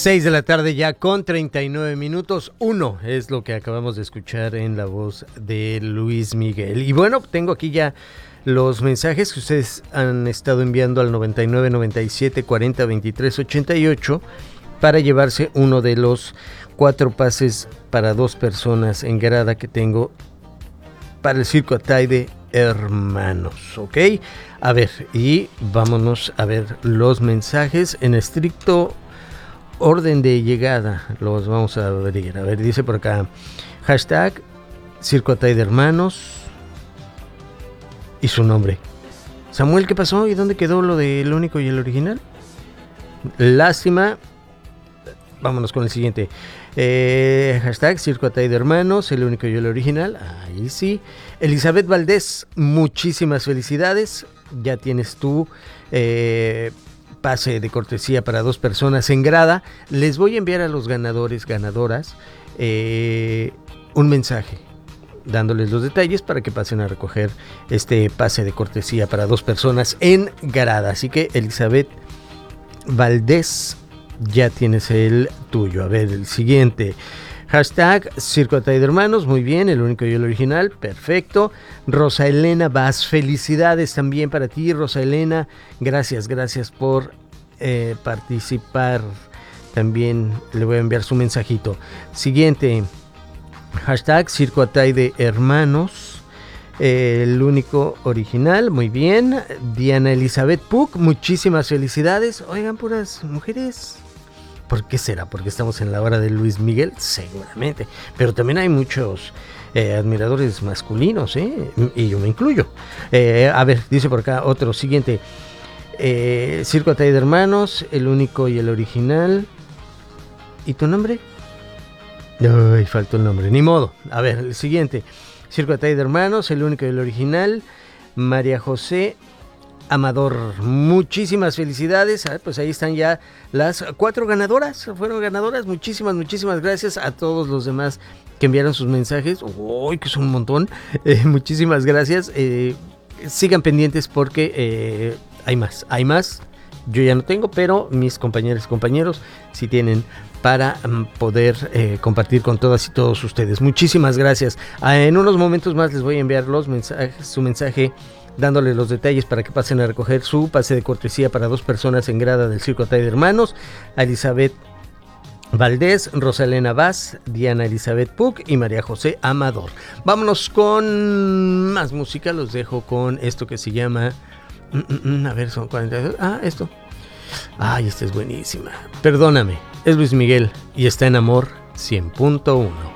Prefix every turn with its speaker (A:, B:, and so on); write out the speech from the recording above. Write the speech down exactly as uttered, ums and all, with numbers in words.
A: seis de la tarde ya con treinta y nueve minutos. Uno es lo que acabamos de escuchar en la voz de Luis Miguel. Y bueno, tengo aquí ya los mensajes que ustedes han estado enviando al noventa y nueve, noventa y siete, cuarenta, veintitrés, ochenta y ocho para llevarse uno de los cuatro pases para dos personas en grada que tengo para el Circo Ataide Hermanos, ¿ok? A ver, y vámonos a ver los mensajes en estricto orden de llegada. Los vamos a abrir. A ver, dice por acá, hashtag Circo Ataide Hermanos y su nombre. Samuel, ¿qué pasó? ¿Y dónde quedó lo del único y el original? Lástima. Vámonos con el siguiente. Eh, hashtag Circo Ataide Hermanos, el único y el original. Ahí sí. Elizabeth Valdés, muchísimas felicidades. Ya tienes tu eh, pase de cortesía para dos personas en grada. Les voy a enviar a los ganadores, ganadoras, eh, un mensaje dándoles los detalles para que pasen a recoger este pase de cortesía para dos personas en grada. Así que Elizabeth Valdés, ya tienes el tuyo. A ver, el siguiente. Hashtag Circo Ataide Hermanos, muy bien, el único y el original, perfecto. Rosa Elena Vaz, felicidades también para ti, Rosa Elena. Gracias, gracias por eh, participar. También le voy a enviar su mensajito. Siguiente. Hashtag Circo Ataide Hermanos, eh, el único original, muy bien. Diana Elizabeth Puc, muchísimas felicidades. Oigan, puras mujeres. ¿Por qué será? ¿Porque estamos en la hora de Luis Miguel? Seguramente. Pero también hay muchos eh, admiradores masculinos, ¿eh? Y yo me incluyo. Eh, a ver, dice por acá otro, siguiente. Eh, Circo Ataide Hermanos, el único y el original. ¿Y tu nombre? Ay, faltó el nombre, ni modo. A ver, el siguiente. Circo Ataide Hermanos, el único y el original. María José Amador, muchísimas felicidades. Ah, pues ahí están ya las cuatro ganadoras, fueron ganadoras. Muchísimas, muchísimas gracias a todos los demás que enviaron sus mensajes. ¡Uy, que es un montón! Eh, muchísimas gracias. Eh, sigan pendientes porque eh, hay más, hay más. Yo ya no tengo, pero mis compañeros y compañeros sí tienen para um, poder eh, compartir con todas y todos ustedes. Muchísimas gracias. Ah, en unos momentos más les voy a enviar los mensajes, su mensaje, dándoles los detalles para que pasen a recoger su pase de cortesía para dos personas en grada del Circo Ataide Hermanos. A Elizabeth Valdés, Rosalena Vaz, Diana Elizabeth Puc y María José Amador. Vámonos con más música. Los dejo con esto que se llama... A ver, son cuarenta y dos. Ah, esto. Ay, esta es buenísima. Perdóname. Es Luis Miguel y está en Amor cien punto uno.